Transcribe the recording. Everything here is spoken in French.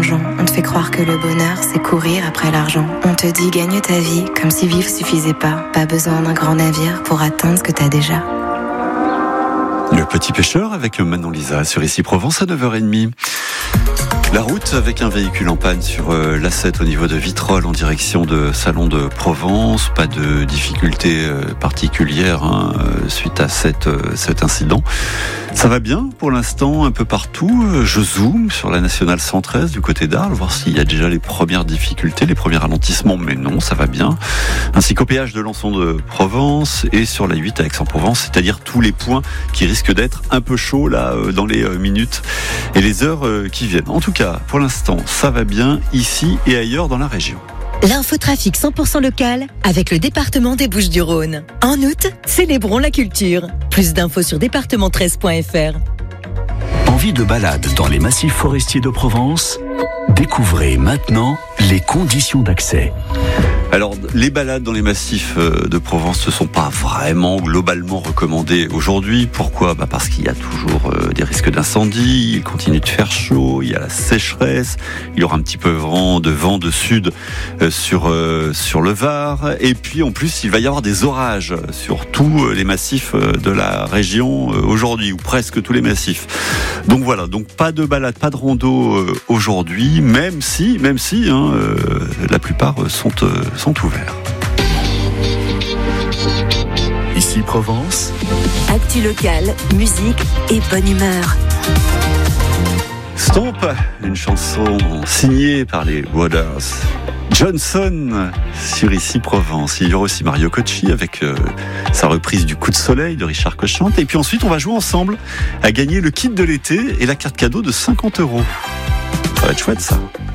plongeon. On te fait croire que le bonheur, c'est courir après l'argent. On te dit gagne ta vie, comme si vivre suffisait pas. Pas besoin d'un grand navire pour atteindre ce que t'as déjà. Le Petit Pêcheur avec Manon Lisa sur Ici Provence à 9h30. La route avec un véhicule en panne sur l'A7 au niveau de Vitrolles en direction de Salon de Provence. Pas de difficultés particulières suite à cet incident. Ça va bien pour l'instant un peu partout. Je zoome sur la Nationale 113 du côté d'Arles, voir s'il y a déjà les premières difficultés, les premiers ralentissements, mais non, ça va bien. Ainsi qu'au péage de Lançon de Provence et sur la 8 à Aix-en-Provence, c'est-à-dire tous les points qui risquent d'être un peu chauds là dans les minutes et les heures qui viennent. En tout cas, pour l'instant, ça va bien ici et ailleurs dans la région. L'infotrafic 100% local avec le département des Bouches-du-Rhône. En août, célébrons la culture. Plus d'infos sur département13.fr. Envie de balade dans les massifs forestiers de Provence ? Découvrez maintenant les conditions d'accès. Alors, les balades dans les massifs de Provence ne sont pas vraiment globalement recommandées aujourd'hui. Pourquoi ? Parce qu'il y a toujours des risques d'incendie, il continue de faire chaud, il y a la sécheresse, il y aura un petit peu de vent de sud sur le Var. Et puis, en plus, il va y avoir des orages sur tous les massifs de la région aujourd'hui, ou presque tous les massifs. Donc voilà, donc pas de balade, pas de rando aujourd'hui, même si la plupart sont ouverts. Ici Provence. Actu locale, musique et bonne humeur. Stomp, une chanson signée par les Waters Johnson sur Ici Provence. Il y aura aussi Mario Cocci avec sa reprise du Coup de soleil de Richard Cochante. Et puis ensuite, on va jouer ensemble à gagner le kit de l'été et la carte cadeau de 50 €. Ça va être chouette ça.